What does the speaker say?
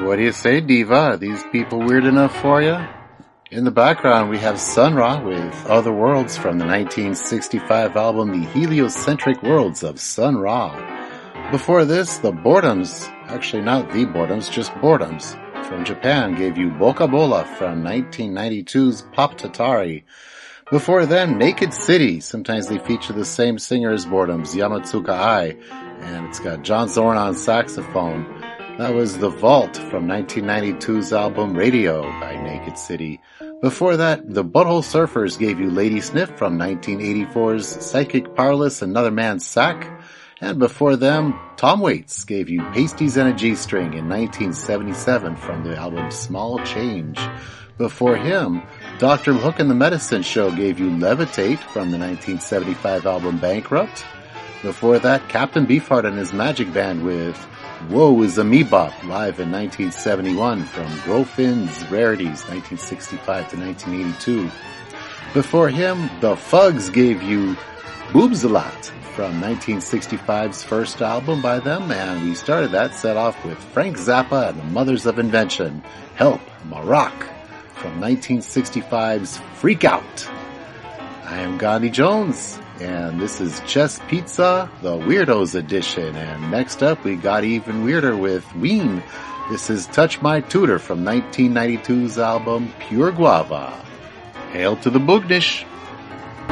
What do you say, Diva? Are these people weird enough for you? In the background, we have Sun Ra with Other Worlds from the 1965 album The Heliocentric Worlds of Sun Ra. Before this, the Boredoms, actually not the Boredoms, just Boredoms, from Japan gave you Boca Bola from 1992's Pop Tatari. Before then, Naked City, sometimes they feature the same singer as Boredoms, Yamatsuka Ai, and it's got John Zorn on saxophone. That was The Vault from 1992's album Radio by Naked City. Before that, the Butthole Surfers gave you Lady Sniff from 1984's Psychic Powerless Another Man's Sack. And before them, Tom Waits gave you Pasties and a G-String in 1977 from the album Small Change. Before him, Dr. Hook and the Medicine Show gave you Levitate from the 1975 album Bankrupt. Before that, Captain Beefheart and his Magic Band with Woe is a Me-Bop live in 1971 from Grofin's Rarities 1965 to 1982. Before him, the Fugs gave you Boobs a Lot from 1965's first album by them, and we started that set off with Frank Zappa and the Mothers of Invention, Help, Maroc from 1965's Freak Out. I am Gandhi Jones, and this is Chess Pizza, the Weirdos edition. And next up, we got even weirder with Ween. This is Touch My Tutor from 1992's album Pure Guava. Hail to the Boognish!